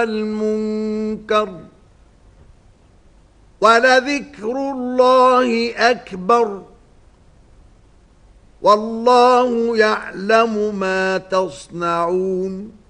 المنكر ولذكر الله أكبر والله يعلم ما تصنعون